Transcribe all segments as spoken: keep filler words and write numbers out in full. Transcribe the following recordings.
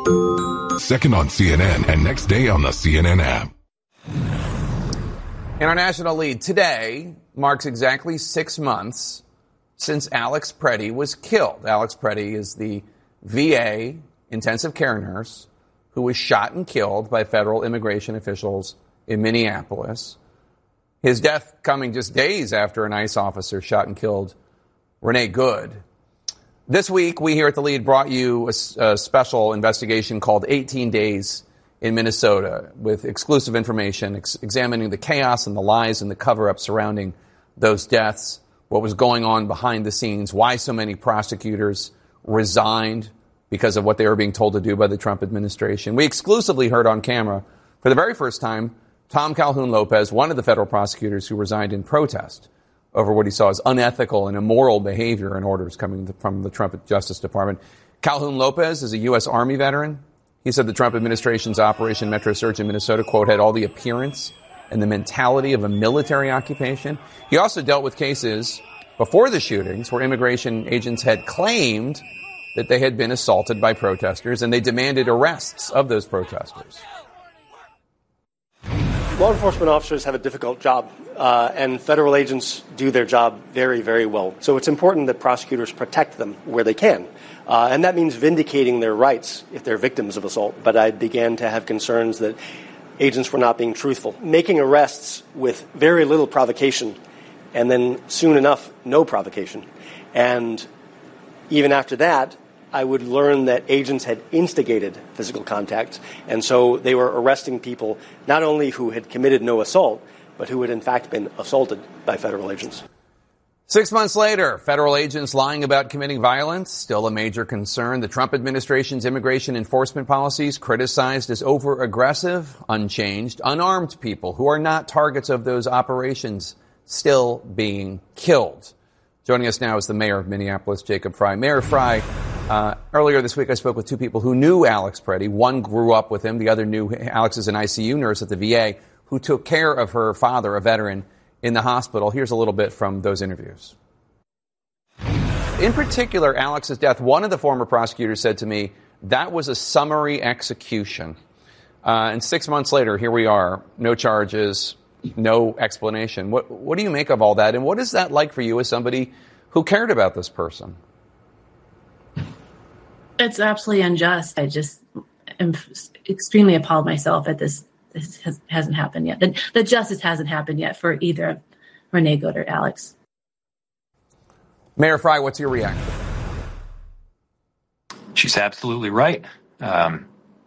Second on C N N and next day on the C N N app. In our national lead today marks exactly six months since Alex Preddy was killed. Alex Preddy is the V A intensive care nurse who was shot and killed by federal immigration officials in Minneapolis. His death coming just days after an ICE officer shot and killed Renee Good. This week, we here at The Lead brought you a, a special investigation called eighteen days in Minnesota with exclusive information ex- examining the chaos and the lies and the cover-up surrounding those deaths, what was going on behind the scenes, why so many prosecutors resigned because of what they were being told to do by the Trump administration. We exclusively heard on camera, for the very first time, Tom Calhoun Lopez, one of the federal prosecutors who resigned in protest over what he saw as unethical and immoral behavior and orders coming from the Trump Justice Department. Calhoun Lopez is a U S Army veteran. He said the Trump administration's Operation Metro Surge in Minnesota, quote, had all the appearance and the mentality of a military occupation. He also dealt with cases before the shootings where immigration agents had claimed that they had been assaulted by protesters, and they demanded arrests of those protesters. Law enforcement officers have a difficult job, uh, and federal agents do their job very, very well. So it's important that prosecutors protect them where they can. Uh, and that means vindicating their rights if they're victims of assault. But I began to have concerns that agents were not being truthful, making arrests with very little provocation, and then soon enough, no provocation. And even after that, I would learn that agents had instigated physical contact, and so they were arresting people not only who had committed no assault, but who had in fact been assaulted by federal agents. Six months later, federal agents lying about committing violence, still a major concern. The Trump administration's immigration enforcement policies criticized as over-aggressive, unchanged, unarmed people who are not targets of those operations still being killed. Joining us now is the mayor of Minneapolis, Jacob Frey. Mayor Frey, uh, earlier this week I spoke with two people who knew Alex Preddy. One grew up with him. The other knew Alex is an I C U nurse at the V A who took care of her father, a veteran, in the hospital. Here's a little bit from those interviews. In particular, Alex's death, one of the former prosecutors said to me, that was a summary execution. Uh, and six months later, here we are, no charges, no explanation. What, what do you make of all that? And what is that like for you as somebody who cared about this person? It's absolutely unjust. I just am extremely appalled myself at this. This has, hasn't happened yet. The, the justice hasn't happened yet for either Renee Good or Alex. Mayor Frey, what's your reaction? She's absolutely right. Um,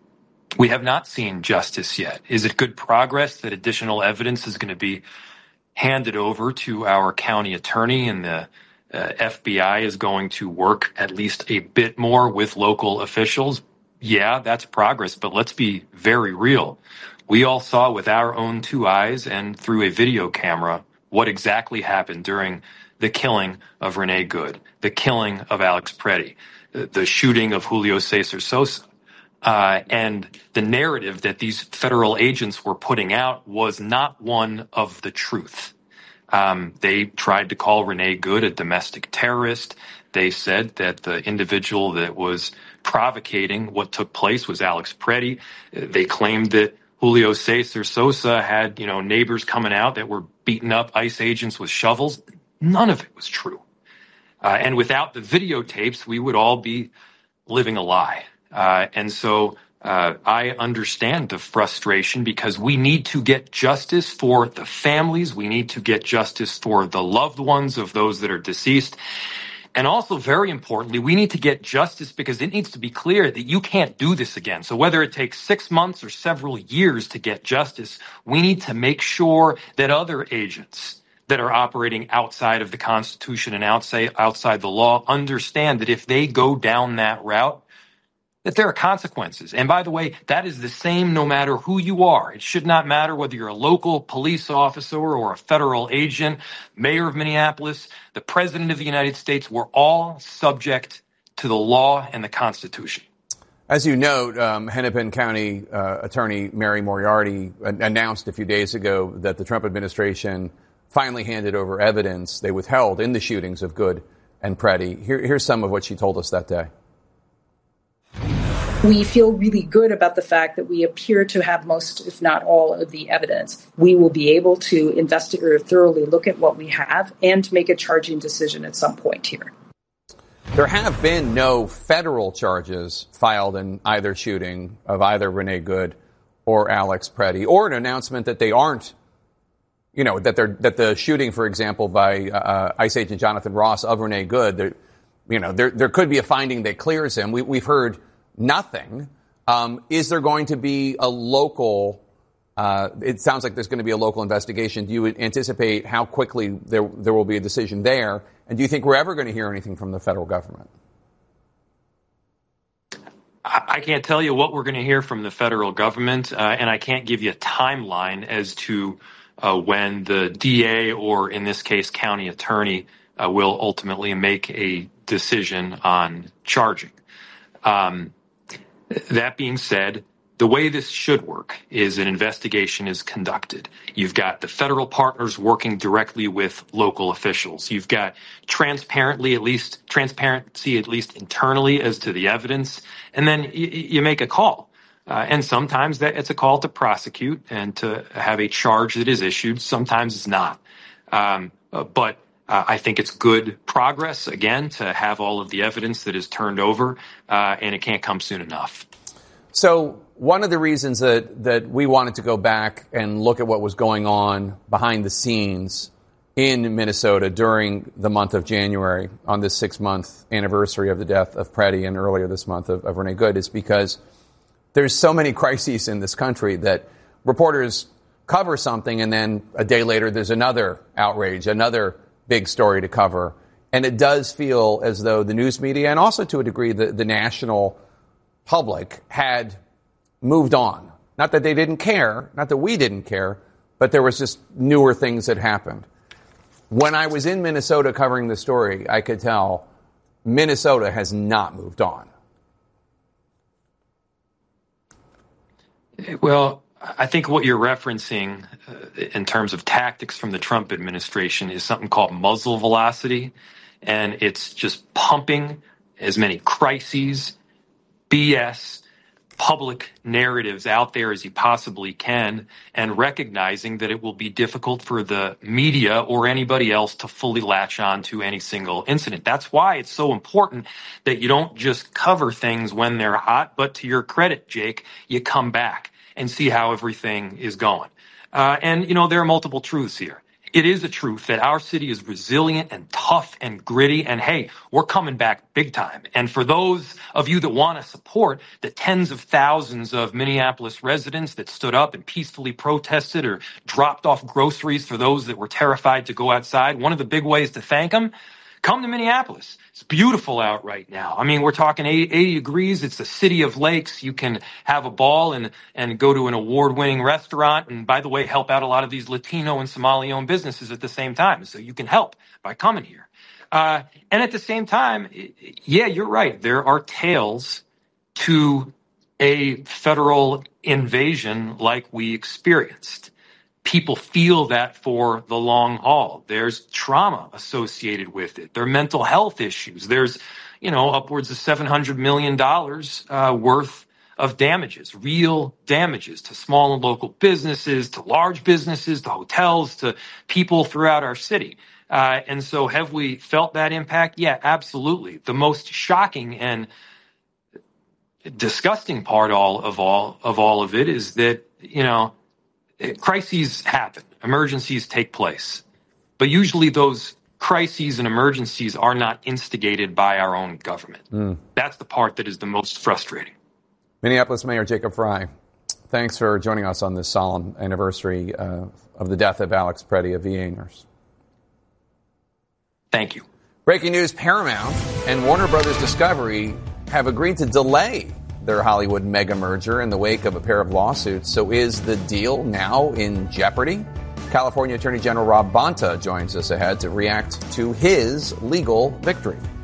we have not seen justice yet. Is it good progress that additional evidence is going to be handed over to our county attorney and the uh, F B I is going to work at least a bit more with local officials? Yeah, that's progress, but let's be very real. We all saw with our own two eyes and through a video camera what exactly happened during the killing of Renee Good, the killing of Alex Preddy, the shooting of Julio Cesar Sosa. Uh, and the narrative that these federal agents were putting out was not one of the truth. Um, they tried to call Renee Good a domestic terrorist. They said that the individual that was provocating what took place was Alex Preddy. They claimed that Julio Cesar Sosa had, you know, neighbors coming out that were beating up ICE agents with shovels. None of it was true. Uh, and without the videotapes, we would all be living a lie. Uh, and so uh, I understand the frustration because we need to get justice for the families. We need to get justice for the loved ones of those that are deceased. And also, very importantly, we need to get justice because it needs to be clear that you can't do this again. So whether it takes six months or several years to get justice, we need to make sure that other agents that are operating outside of the Constitution and outside, outside the law understand that if they go down that route, that there are consequences. And by the way, that is the same no matter who you are. It should not matter whether you're a local police officer or a federal agent, mayor of Minneapolis, the president of the United States. We're all subject to the law and the Constitution. As you note, um, Hennepin County uh, Attorney Mary Moriarty announced a few days ago that the Trump administration finally handed over evidence they withheld in the shootings of Good and Preddy. Here, here's some of what she told us that day. We feel really good about the fact that we appear to have most, if not all, of the evidence. We will be able to investigate or thoroughly look at what we have and make a charging decision at some point here. There have been no federal charges filed in either shooting of either Renee Good or Alex Preddy, or an announcement that they aren't, you know, that they're that the shooting, for example, by uh, ICE agent Jonathan Ross of Renee Good, you know, there there could be a finding that clears him. We, we've heard nothing. Um, is there going to be a local? Uh, it sounds like there's going to be a local investigation. Do you anticipate how quickly there there will be a decision there? And do you think we're ever going to hear anything from the federal government? I can't tell you what we're going to hear from the federal government, uh, and I can't give you a timeline as to uh, when the D A or, in this case, county attorney uh, will ultimately make a decision on charging. Um, that being said, the way this should work is an investigation is conducted. You've got the federal partners working directly with local officials. You've got transparently, at least transparency, at least internally, as to the evidence, and then y- you make a call. Uh, and sometimes that it's a call to prosecute and to have a charge that is issued. Sometimes it's not. Um, uh, but uh, I think it's good progress, again, to have all of the evidence that is turned over, uh, and it can't come soon enough. So one of the reasons that, that we wanted to go back and look at what was going on behind the scenes in Minnesota during the month of January on this six-month anniversary of the death of Preddy and earlier this month of, of Renee Good is because there's so many crises in this country that reporters cover something and then a day later there's another outrage, another big story to cover. And it does feel as though the news media and also to a degree the, the national public had moved on. Not that they didn't care, not that we didn't care, but there was just newer things that happened. When I was in Minnesota covering the story, I could tell Minnesota has not moved on. Well, I think what you're referencing uh, in terms of tactics from the Trump administration is something called muzzle velocity, and it's just pumping as many crises, B S, public narratives out there as you possibly can, and recognizing that it will be difficult for the media or anybody else to fully latch on to any single incident. That's why it's so important that you don't just cover things when they're hot, but to your credit, Jake, you come back and see how everything is going. Uh, and, you know, there are multiple truths here. It is a truth that our city is resilient and tough and gritty. And hey, we're coming back big time. And for those of you that want to support the tens of thousands of Minneapolis residents that stood up and peacefully protested or dropped off groceries for those that were terrified to go outside, one of the big ways to thank them, come to Minneapolis. It's beautiful out right now. I mean, we're talking eighty degrees. It's the city of lakes. You can have a ball and, and go to an award-winning restaurant. And by the way, help out a lot of these Latino and Somali-owned businesses at the same time. So you can help by coming here. Uh, and at the same time, yeah, you're right. There are tails to a federal invasion like we experienced. People feel that for the long haul. There's trauma associated with it. There are mental health issues. There's, you know, upwards of seven hundred million dollars uh, worth of damages, real damages to small and local businesses, to large businesses, to hotels, to people throughout our city. Uh, and so have we felt that impact? Yeah, absolutely. The most shocking and disgusting part all of all of all of it is that, you know, crises happen, emergencies take place, but usually those crises and emergencies are not instigated by our own government. Mm. That's the part that is the most frustrating. Minneapolis Mayor Jacob Frey, thanks for joining us on this solemn anniversary uh, of the death of Alex Preddy, a V A nurse. Thank you. Breaking news, Paramount and Warner Brothers Discovery have agreed to delay their Hollywood mega merger in the wake of a pair of lawsuits. So is the deal now in jeopardy? California Attorney General Rob Bonta joins us ahead to react to his legal victory.